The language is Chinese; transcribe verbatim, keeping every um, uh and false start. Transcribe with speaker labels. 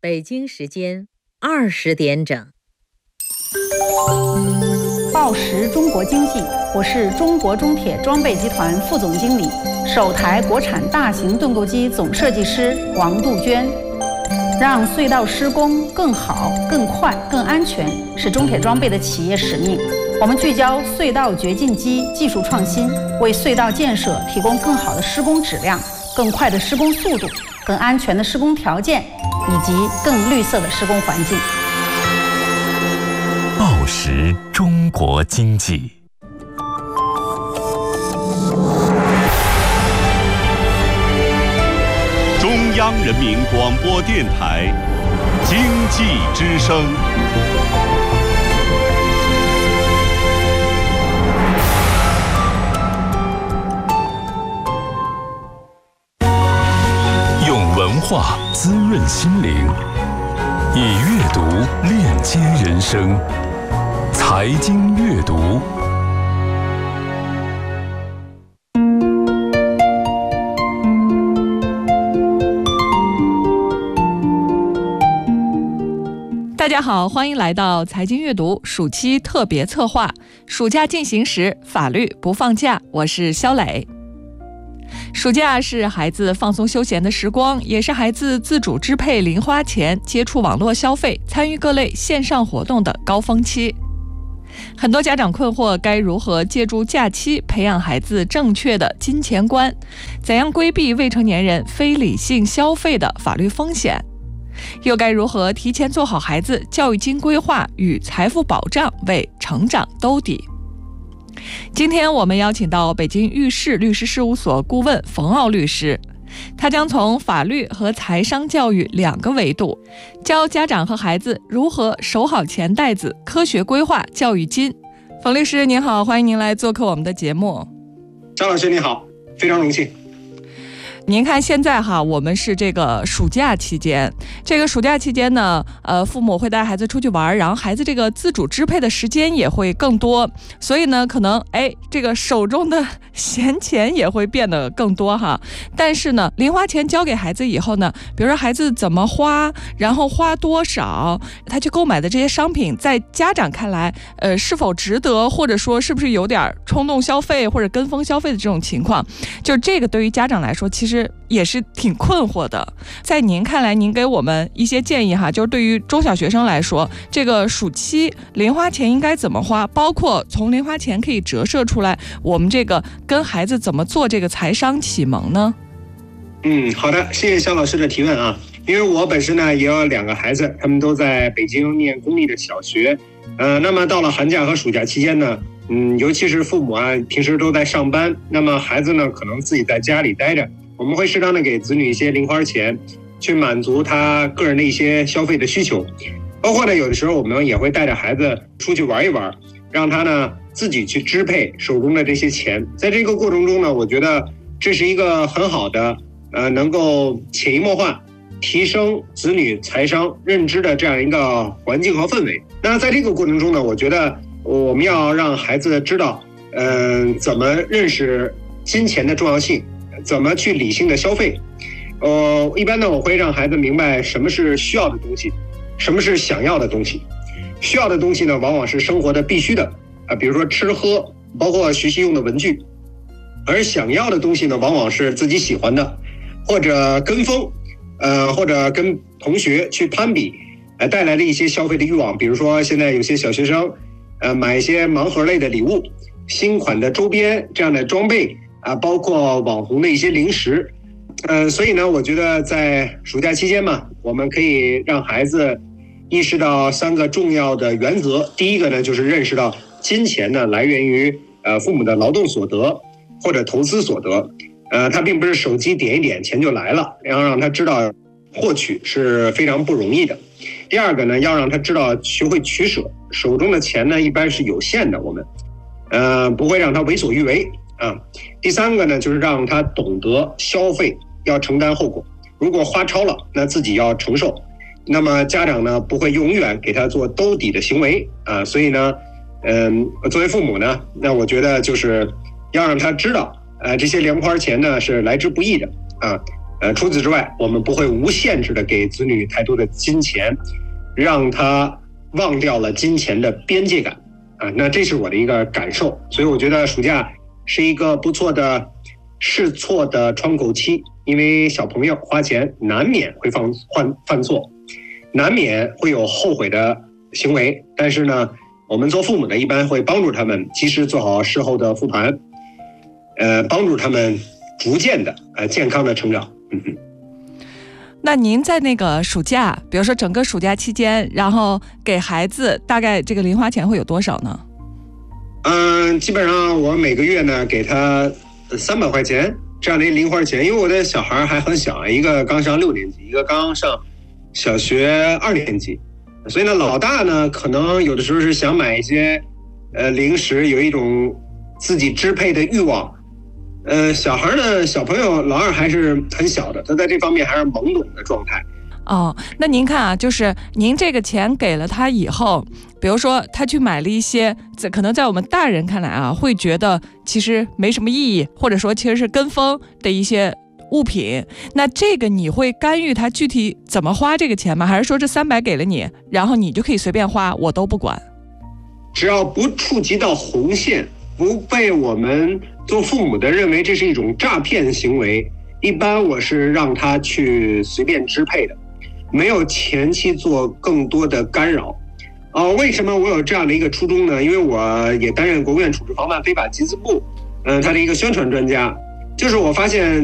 Speaker 1: 北京时间二十点整。
Speaker 2: 报时中国经济，我是中国中铁装备集团副总经理、首台国产大型盾构机总设计师王杜鹃。让隧道施工更好、更快、更安全，是中铁装备的企业使命。我们聚焦隧道掘进机技术创新，为隧道建设提供更好的施工质量、更快的施工速度、更安全的施工条件，以及更绿色的施工环境。
Speaker 3: 报时中国经济。
Speaker 4: 中央人民广播电台经济之声。
Speaker 3: 用文化滋润心灵，以阅读链接人生。财经阅读。
Speaker 5: 大家好，欢迎来到财经阅读暑期特别策划，暑假进行时，法律不放假。我是肖磊。暑假是孩子放松休闲的时光，也是孩子自主支配零花钱、接触网络消费、参与各类线上活动的高峰期。很多家长困惑该如何借助假期培养孩子正确的金钱观，怎样规避未成年人非理性消费的法律风险，又该如何提前做好孩子教育金规划与财富保障，为成长兜底。今天我们邀请到北京玉士律师事务所顾问冯傲律师，他将从法律和财商教育两个维度，教家长和孩子如何守好钱袋子，科学规划教育金。冯律师您好，欢迎您来做客我们的节目。
Speaker 6: 张老师你好，非常荣幸。
Speaker 5: 您看现在哈，我们是这个暑假期间，这个暑假期间呢，呃，父母会带孩子出去玩，然后孩子这个自主支配的时间也会更多，所以呢，可能哎，这个手中的闲钱也会变得更多哈。但是呢，零花钱交给孩子以后呢，比如说孩子怎么花，然后花多少，他去购买的这些商品，在家长看来，呃，是否值得，或者说是不是有点冲动消费或者跟风消费的这种情况，就这个对于家长来说，其实也是挺困惑的。在您看来，您给我们一些建议哈，就是对于中小学生来说，这个暑期零花钱应该怎么花，包括从零花钱可以折射出来我们这个跟孩子怎么做这个财商启蒙呢？
Speaker 6: 嗯，好的，谢谢肖老师的提问啊。因为我本身呢也有两个孩子，他们都在北京念公立的小学，呃，那么到了寒假和暑假期间呢，嗯，尤其是父母啊平时都在上班，那么孩子呢可能自己在家里待着，我们会适当的给子女一些零花钱，去满足他个人的一些消费的需求。包括呢，有的时候我们也会带着孩子出去玩一玩，让他呢自己去支配手中的这些钱。在这个过程中呢，我觉得这是一个很好的，呃，能够潜移默化提升子女财商认知的这样一个环境和氛围。那在这个过程中呢，我觉得我们要让孩子知道，嗯、呃，怎么认识金钱的重要性。怎么去理性的消费？呃，一般呢，我会让孩子明白什么是需要的东西，什么是想要的东西。需要的东西呢，往往是生活的必须的啊、呃，比如说吃喝，包括学习用的文具。而想要的东西呢，往往是自己喜欢的，或者跟风，呃，或者跟同学去攀比，呃，带来的一些消费的欲望。比如说，现在有些小学生，呃，买一些盲盒类的礼物、新款的周边这样的装备。啊，包括网红的一些零食，呃，所以呢，我觉得在暑假期间嘛，我们可以让孩子意识到三个重要的原则。第一个呢，就是认识到金钱呢来源于呃父母的劳动所得或者投资所得，呃，它并不是手机点一点钱就来了，然后让他知道获取是非常不容易的。第二个呢，要让他知道学会取舍，手中的钱呢一般是有限的，我们呃不会让他为所欲为。啊，第三个呢，就是让他懂得消费要承担后果，如果花超了，那自己要承受。那么家长呢，不会永远给他做兜底的行为啊，所以呢，嗯，作为父母呢，那我觉得就是要让他知道，呃，这些零花钱呢是来之不易的啊， 呃，除此之外，我们不会无限制的给子女太多的金钱，让他忘掉了金钱的边界感啊。那这是我的一个感受，所以我觉得暑假是一个不错的试错的窗口期，因为小朋友花钱难免会犯犯犯错，难免会有后悔的行为，但是呢，我们做父母的一般会帮助他们及时做好事后的复盘，呃，帮助他们逐渐的呃健康的成长。嗯哼。
Speaker 5: 那您在那个暑假，比如说整个暑假期间，然后给孩子大概这个零花钱会有多少呢？
Speaker 6: 嗯，基本上我每个月呢给他三百块钱这样的零花钱，因为我的小孩还很小，一个刚上六年级，一个刚上小学二年级，所以呢，老大呢可能有的时候是想买一些呃零食，有一种自己支配的欲望。呃，小孩呢，小朋友老二还是很小的，他在这方面还是懵懂的状态。
Speaker 5: 哦，那您看啊，就是您这个钱给了他以后，比如说他去买了一些，可能在我们大人看来啊，会觉得其实没什么意义，或者说其实是跟风的一些物品。那这个你会干预他具体怎么花这个钱吗？还是说这三百给了你，然后你就可以随便花，我都不管？
Speaker 6: 只要不触及到红线，不被我们做父母的认为这是一种诈骗行为，一般我是让他去随便支配的，没有前期做更多的干扰。呃，为什么我有这样的一个初衷呢？因为我也担任国务院处置防范非法集资部，嗯、呃，他的一个宣传专家。就是我发现